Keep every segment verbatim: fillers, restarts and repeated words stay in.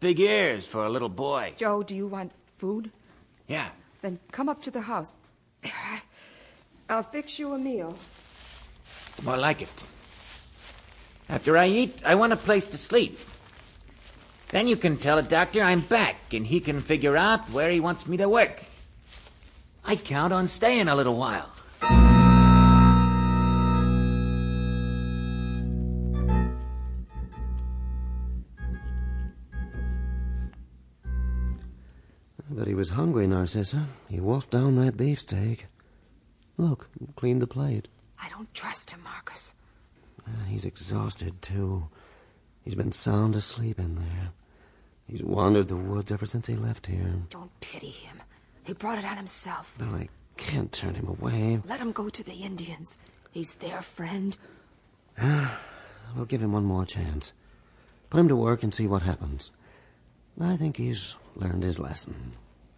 big ears for a little boy. Joe, do you want food? Yeah. Then come up to the house. I'll fix you a meal. It's more like it. After I eat, I want a place to sleep. Then you can tell the doctor I'm back, and he can figure out where he wants me to work. I count on staying a little while. But he was hungry, Narcissa. He wolfed down that beefsteak. Look, cleaned the plate. I don't trust him, Marcus. Uh, he's exhausted, too. He's been sound asleep in there. He's wandered the woods ever since he left here. Don't pity him. He brought it on himself. No, I can't turn him away. Let him go to the Indians. He's their friend. We'll give him one more chance. Put him to work and see what happens. I think he's learned his lesson.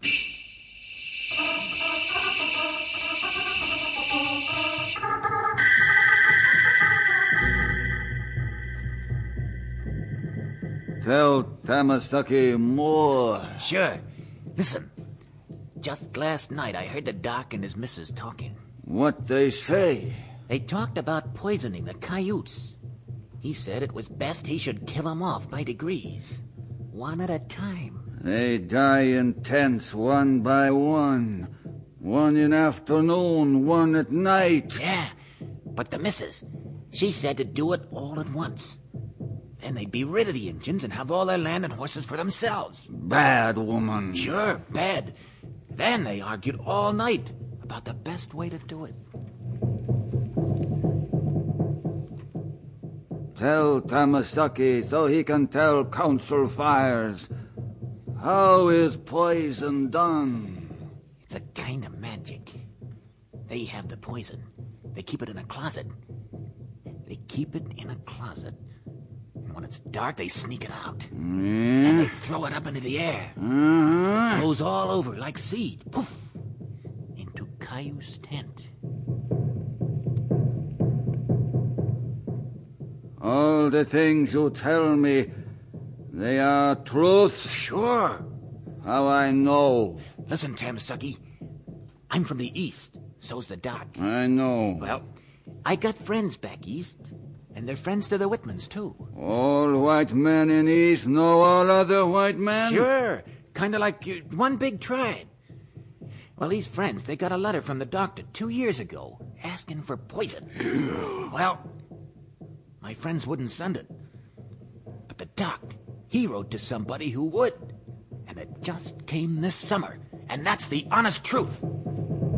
Tell Tamasaki more. Sure. Listen. Just last night I heard the doc and his missus talking. What they say? They talked about poisoning the coyotes. He said it was best he should kill 'em off by degrees. One at a time. They die in tents, one by one. One in afternoon, one at night. Yeah, but the missus, she said to do it all at once. Then they'd be rid of the Indians and have all their land and horses for themselves. Bad woman. Sure, bad. Then they argued all night about the best way to do it. Tell Tamasaki so he can tell Council Fires. How is poison done? It's a kind of magic. They have the poison. They keep it in a closet. They keep it in a closet. And when it's dark, they sneak it out. Yeah? And they throw it up into the air. Uh-huh. It goes all over like seed. Poof! Into Cayu's tent. All the things you tell me, they are truth? Sure. How I know? Listen, Tamasaki. I'm from the East. So's the doc. I know. Well, I got friends back East. And they're friends to the Whitmans, too. All white men in East know all other white men? Sure. Kind of like uh, one big tribe. Well, these friends, they got a letter from the doctor two years ago asking for poison. Well, my friends wouldn't send it. But the doc, he wrote to somebody who would. And it just came this summer. And that's the honest truth.